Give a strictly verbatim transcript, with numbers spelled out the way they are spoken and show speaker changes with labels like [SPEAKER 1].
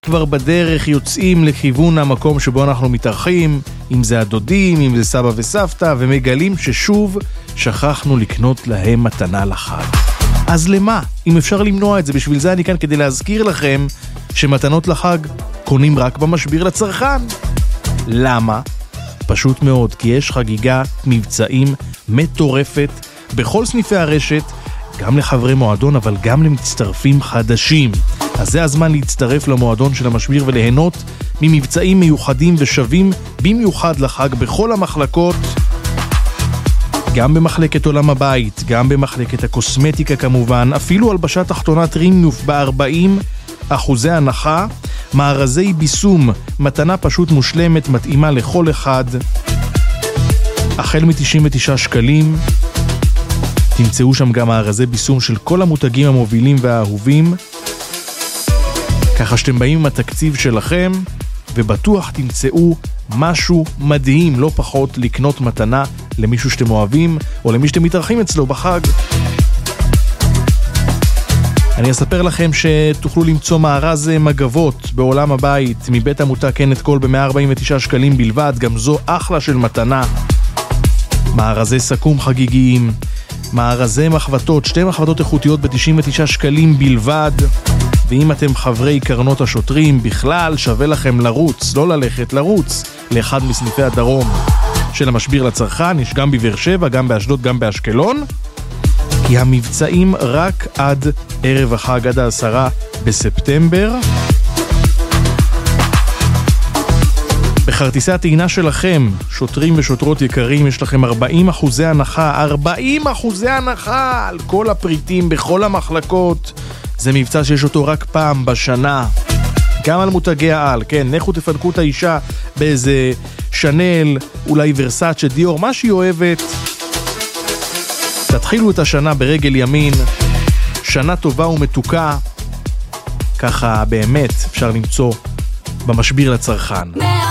[SPEAKER 1] כבר בדרך יוצאים לכיוון המקום שבו אנחנו מתארחים, אם זה הדודים, אם זה סבא וסבתא, ומגלים ששוב שכחנו לקנות להם מתנה לחג. אז למה? אם אפשר למנוע את זה, בשביל זה אני כאן כדי להזכיר לכם שמתנות לחג קונים רק במשביר לצרכן. למה? פשוט מאוד, כי יש חגיגה מבצעים מטורפת בכל סניפי הרשת, גם לחברי מועדון, אבל גם למצטרפים חדשים. אז זה הזמן להצטרף למועדון של המשביר וליהנות ממבצעים מיוחדים ושווים במיוחד לחג בכל המחלקות, גם במחלקת עולם הבית, גם במחלקת הקוסמטיקה כמובן, אפילו הלבשה תחתונה טריניוף ב-ארבעים אחוזי הנחה, מארזי ביסום, מתנה פשוט מושלמת, מתאימה לכל אחד, החל מ-תשעים ותשעה שקלים. תמצאו שם גם מארזי ביסום של כל המותגים המובילים והאהובים, ככה שאתם באים עם התקציב שלכם, ובטוח תמצאו משהו מדהים, לא פחות, לקנות מתנה למישהו שאתם אוהבים, או למי שאתם מתארחים אצלו בחג. אני אספר לכם שתוכלו למצוא מארז מגבות בעולם הבית, מבית המותג קנת קול ב-מאה ארבעים ותשעה שקלים בלבד, גם זו אחלה של מתנה. מארזי סכום חגיגיים, מארזי מחבטות, שתי מחבטות איכותיות ב-תשעים ותשעה שקלים בלבד. ואם אתם חברי קרנות השוטרים, בכלל שווה לכם לרוץ, לא ללכת, לרוץ לאחד מסניפי הדרום של המשביר לצרכן. יש גם בבאר שבע, גם באשדוד, גם באשקלון, כי המבצעים רק עד ערב החג, עד העשרה בספטמבר. בכרטיסי הטעינה שלכם, שוטרים ושוטרות יקרים, יש לכם ארבעים אחוזי הנחה, ארבעים אחוזי הנחה על כל הפריטים בכל המחלקות. זה מבצע שיש אותו רק פעם בשנה. גם על מותגי העל, כן, נכו תפנקו את האישה באיזה שנל, אולי ורסאצ'ה, דיור, מה שהיא אוהבת. תתחילו את השנה ברגל ימין, שנה טובה ומתוקה, ככה באמת אפשר למצוא במשביר לצרכן.